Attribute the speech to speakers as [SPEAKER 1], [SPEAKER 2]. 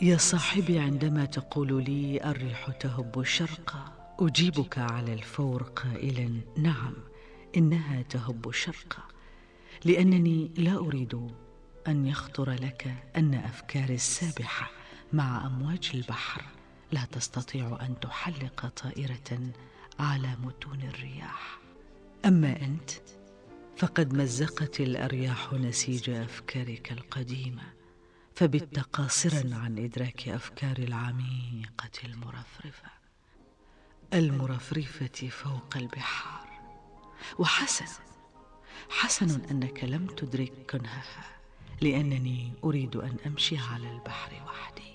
[SPEAKER 1] يا صاحبي، عندما تقول لي الريح تهب شرقا أجيبك على الفور قائلا نعم، إنها تهب شرقا، لأنني لا أريد أن يخطر لك أن أفكاري السابحة مع أمواج البحر لا تستطيع أن تحلق طائرة على متون الرياح. أما أنت فقد مزقت الأرياح نسيج أفكارك القديمة، فبت قاصرا عن إدراك أفكار العميقة المرفرفة فوق البحار. وحسن أنك لم تدرك كنهها، لأنني أريد أن أمشي على البحر وحدي.